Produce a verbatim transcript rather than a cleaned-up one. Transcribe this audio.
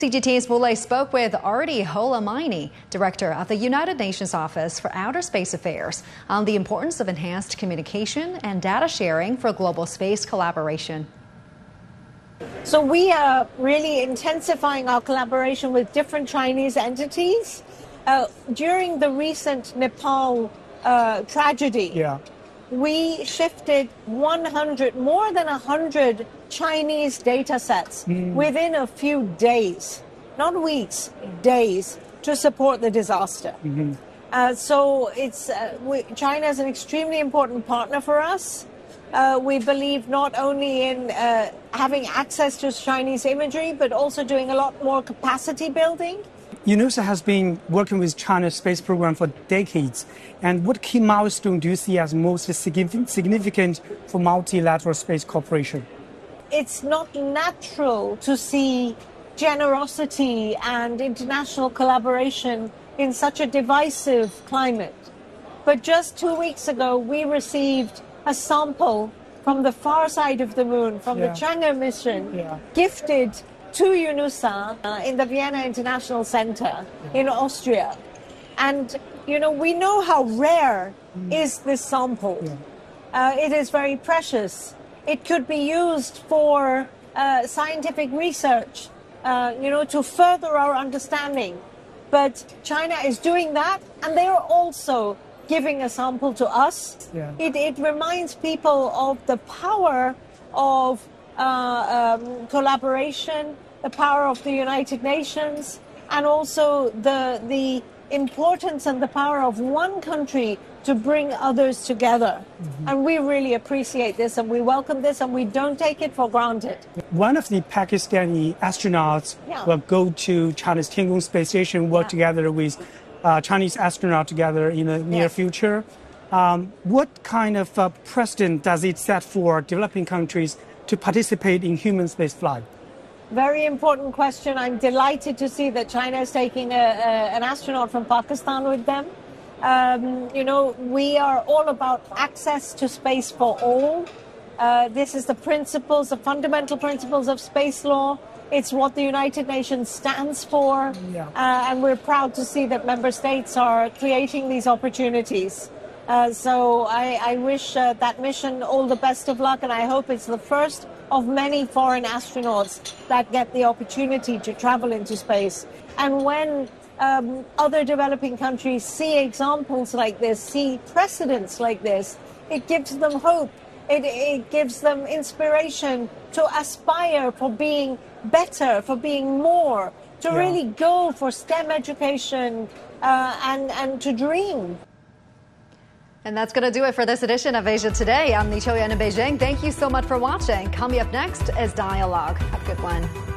C G T's Mulay spoke with Arti Holamaini, Director of the United Nations Office for Outer Space Affairs, on the importance of enhanced communication and data sharing for global space collaboration. So we are really intensifying our collaboration with different Chinese entities. Uh, during the recent Nepal uh, tragedy, yeah. we shifted one hundred, more than one hundred Chinese data sets mm. within a few days, not weeks, days, to support the disaster. Mm-hmm. Uh, so it's uh, we, China is an extremely important partner for us. Uh, we believe not only in uh, having access to Chinese imagery, but also doing a lot more capacity building. UNOOSA has been working with China's space program for decades. And what key milestone do you see as most significant for multilateral space cooperation? It's not natural to see generosity and international collaboration in such a divisive climate. But just two weeks ago, we received a sample from the far side of the moon, from yeah. the Chang'e mission, yeah. gifted to UNOOSA uh, in the Vienna International Center yeah. in Austria. And, you know, we know how rare mm. is this sample. Yeah. Uh, it is very precious. It could be used for uh, scientific research, uh, you know, to further our understanding. But China is doing that, and they are also giving a sample to us. Yeah. It, it reminds people of the power of uh, um, collaboration, the power of the United Nations, and also the, the importance and the power of one country to bring others together. Mm-hmm. And we really appreciate this, and we welcome this, and we don't take it for granted. One of the Pakistani astronauts yeah. will go to China's Tiangong space station, work yeah. together with Uh, Chinese astronaut together in the near yes. future. Um, what kind of uh, precedent does it set for developing countries to participate in human space flight? Very important question. I'm delighted to see that China is taking a, a, an astronaut from Pakistan with them. Um, you know, we are all about access to space for all. Uh, this is the principles, the fundamental principles of space law. It's what the United Nations stands for, yeah. uh, and we're proud to see that member states are creating these opportunities. Uh, so I, I wish uh, that mission all the best of luck, and I hope it's the first of many foreign astronauts that get the opportunity to travel into space. And when um, other developing countries see examples like this, see precedents like this, it gives them hope. It, it gives them inspiration to aspire for being better, for being more, to yeah. really go for STEM education uh, and, and to dream. And that's going to do it for this edition of Asia Today. I'm Ni Chou Yan in Beijing. Thank you so much for watching. Coming up next is Dialogue. Have a good one.